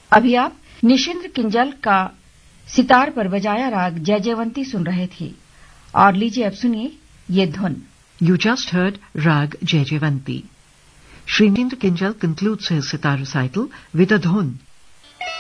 अभी आप निशिंद्र किंजल का सितार पर बजाया राग जयजयवंती सुन रहे थे और लीजिए अब सुनिए ये धुन। You just heard Rag Jayjavanti. Sri Nishindra Kinjal concludes his sitar recital with a dhun,